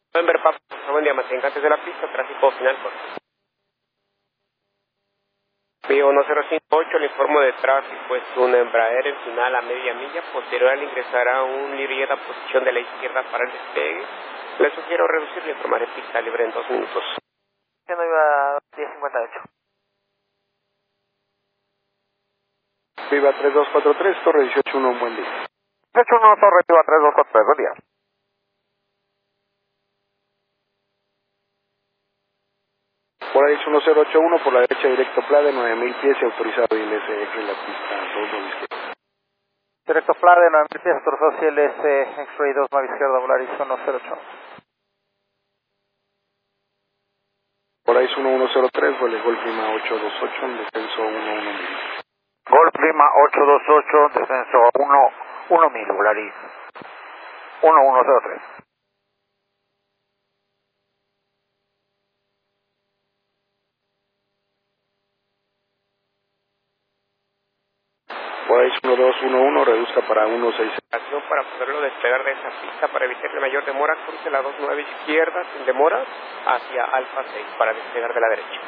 November Papa, buen día, mantenga antes de la pista, tráfico final corto. Vía 1058, le informo de tráfico, es un Embraer en final a media milla, posterior al ingresar a un Lirieta posición de la izquierda para el despegue. Le sugiero reducir, le informaré pista libre en 2 minutos. Yo no iba a 1058. Viva 3243, Torre 181, un buen día. 181, Torre, Viva 3243, buen día. Polaris 1081 por la derecha directo Plade, 9000 pies y autorizado ILS en la pista 2 de izquierda. Directo Plade, 9000 pies, autorizado CLS, X-Ray 2, nave izquierda, Polaris 108. Polaris 1103, vuelo Golf Lima 828, en descenso 11 mil. Golf Lima 828, descenso 1000, Polaris 1103. Polaris 1211, reduzca para 16. Para poderlo despegar de esa pista, para evitar la mayor demora, cruce la 29 izquierda sin demora hacia Alfa 6 para despegar de la derecha.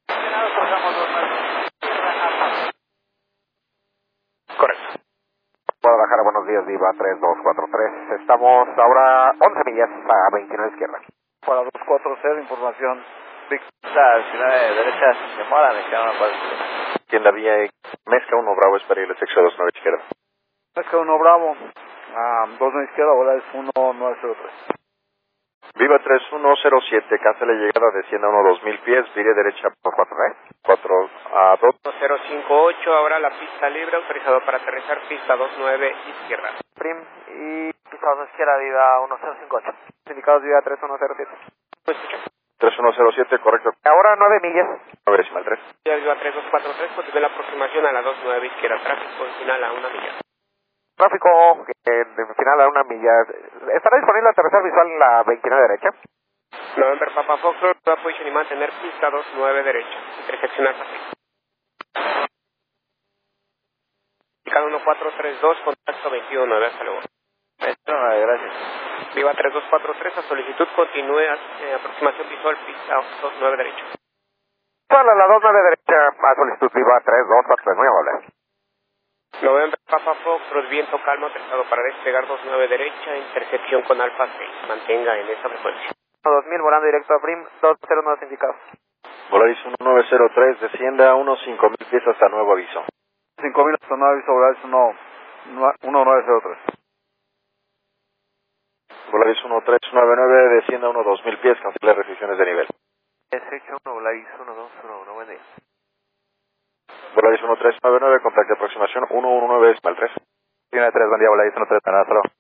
Correcto. Guadalajara, buenos días, Viva 3243. Estamos ahora 11 millas a 29 izquierda. Para 240, información. Al final de derecha, demora, me queda una parte. Y en la vía Mezca 1 Bravo es para ir el sexo 29 izquierda. Mezca 1 Bravo, 2 izquierda, Volaris 1903. Viva 3107, cancele llegada, descienda 2000 pies, vire derecha por 4 a 2. 058, ahora la pista libre, autorizado para aterrizar, pista 29 izquierda. Prim y pista 2 izquierda, Viva 1058. Indicados Viva 3107. ¿Me escucha? 3107, correcto. Ahora 9 millas. 9 decimal 3. Ya Viva 3243, continúe la aproximación a la 29 izquierda, tráfico en final a 1 milla. Tráfico en final a 1 milla. ¿Estará disponible aterrizar visual en la 29 derecha? November Papa Foxtrot, toda posición y mantener pista 29 derecha, intersección Alfa 6. Indicado 1432, contacto 219, hasta luego. Gracias. Viva 3243, a solicitud continúe aproximación visual, pista 29 derecha. Solo la 29 derecha, a solicitud Viva 3243, muy amable. November Papa Foxtrot, viento calmo, autorizado para despegar 29 derecha, intersección con Alfa 6, mantenga en esa frecuencia. 2000 volando directo a Prim, 209 indicados. Volaris 1903, descienda 5000 pies hasta nuevo aviso. 5000 hasta nuevo aviso, Volaris 1903. Volaris 1399, descienda 2000 pies, cancele restricciones de nivel. 161, Volaris 1211, buen día. Volaris 1399, contacto de aproximación 119 decimal 3. 113, buen día, Volaris 13, hasta luego.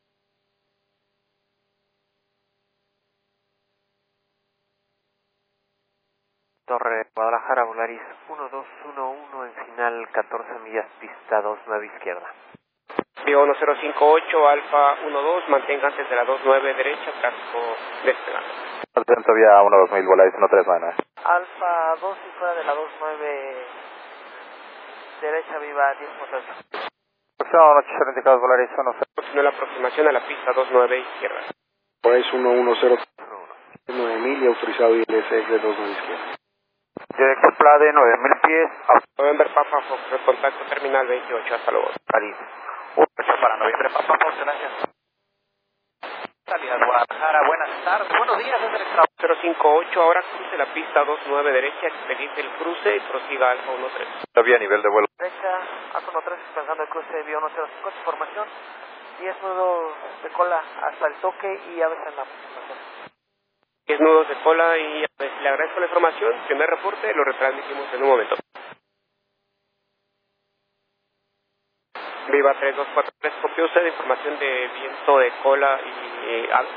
Torre Guadalajara, Volaris 1211 en final 14 millas, pista 29 izquierda. Viva 1058, Alfa 12, mantenga antes de la 29 derecha, tráfico despegando. Alto vía 12000, Volaris 1399. Alfa 2 y fuera de la 29 derecha, Viva 1048. Aproximadamente indicados, Volaris 10. Continúe la aproximación a la pista 29 izquierda. Polaris 1103, 9000 y autorizado ILS de 29 izquierda. Directo Plade, 9000 pies. November Papa Fox, contacto terminal 28, hasta luego. París. 8 para noviembre, Papa Fox, gracias. Salida Guadalajara, buenas tardes, buenos días, desde el extra. 058, ahora cruce la pista 29 derecha, expedite el cruce y prosiga Alfa 13. La vía nivel de vuelo. Derecha, Alfa 13, pensando el cruce, vía 105, información. 10 nudos de cola hasta el toque y aves en la aproximación. 10 nudos de cola y le agradezco la información. Primer reporte, lo retransmitimos en un momento. Viva 3243, copió usted información de viento de cola y aves.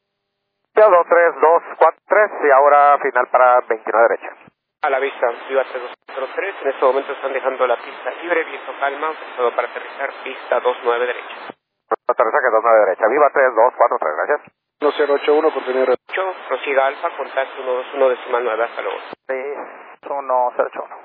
23243 y ahora final para 29 derecha. A la vista, Viva 3243, en este momento están dejando la pista libre, viento calma, autorizado para aterrizar, pista 29 derecha. Aterrizaje 29 derecha, Viva 3243, gracias. 1081, contenido. Prosiga Alfa, contacto 121 decimal 9, hasta luego. 108.